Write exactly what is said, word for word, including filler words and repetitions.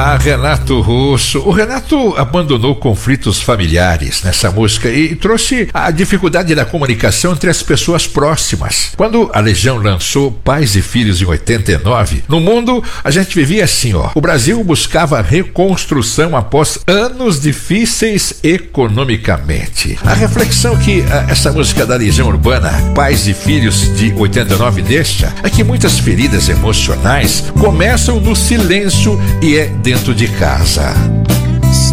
Ah, Renato Russo. O Renato abandonou conflitos familiares nessa música e trouxe a dificuldade da comunicação entre as pessoas próximas. Quando a Legião lançou Pais e Filhos em oitenta e nove, no mundo a gente vivia assim, ó. O Brasil buscava reconstrução após anos difíceis economicamente. A reflexão que a, essa música da Legião Urbana, Pais e Filhos de oitenta e nove, deixa é que muitas feridas emocionais começam no silêncio e é dentro de casa.